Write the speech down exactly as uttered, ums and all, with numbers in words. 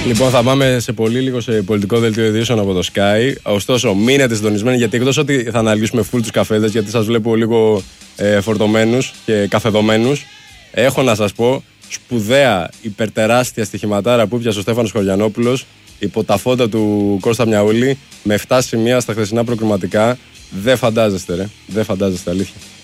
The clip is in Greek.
Λοιπόν, θα πάμε σε πολύ λίγο σε πολιτικό δελτίο ειδήσεων από το Sky. Ωστόσο, μείνετε συντονισμένοι, γιατί εκτός ότι θα αναλύσουμε full τους καφέδες, γιατί σας βλέπω λίγο ε, φορτωμένους και καφεδωμένους, έχω να σας πω σπουδαία υπερτεράστια στοιχηματάρα που έπιασε ο Στέφανος Χωριανόπουλος υπό τα φώτα του Κώστα Μιαούλη με εφτά σημεία στα χθεσινά προκριματικά. Δεν φαντάζεστε, ρε. Δεν φαντάζεστε, αλήθεια.